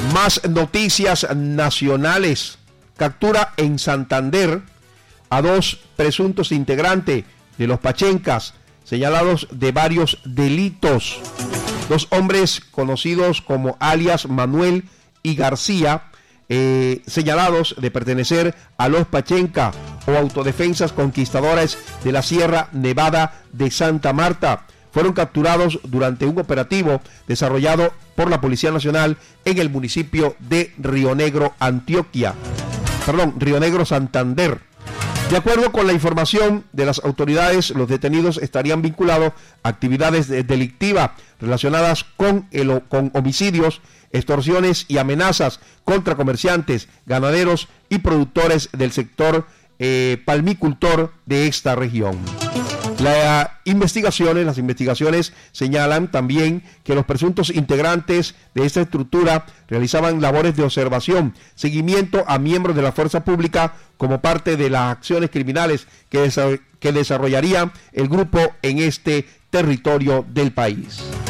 Más noticias nacionales. Captura en Santander a 2 presuntos integrantes de los Pachencas, señalados de varios delitos. 2 hombres conocidos como alias Manuel y García, señalados de pertenecer a los Pachenca o Autodefensas Conquistadoras de la Sierra Nevada de Santa Marta. Fueron capturados durante un operativo desarrollado por la Policía Nacional en el municipio de Río Negro, Río Negro, Santander. De acuerdo con la información de las autoridades, los detenidos estarían vinculados a actividades delictivas relacionadas con homicidios, extorsiones y amenazas contra comerciantes, ganaderos y productores del sector palmicultor de esta región. Las investigaciones señalan también que los presuntos integrantes de esta estructura realizaban labores de observación, seguimiento a miembros de la fuerza pública como parte de las acciones criminales que desarrollaría el grupo en este territorio del país.